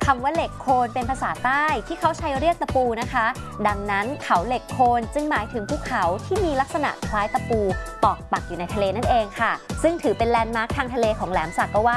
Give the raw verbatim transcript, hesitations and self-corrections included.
ำว่าเหล็กโคนเป็นภาษาใต้ที่เขาใช้เรียกตะปูนะคะดังนั้นเขาเหล็กโคนจึงหมายถึงภูเขาที่มีลักษณะคล้ายตะปูตอกปักอยู่ในทะเลนั่นเองค่ะซึ่งถือเป็นแลนด์มาร์คทางทะเลของแหลมสักก็ว่า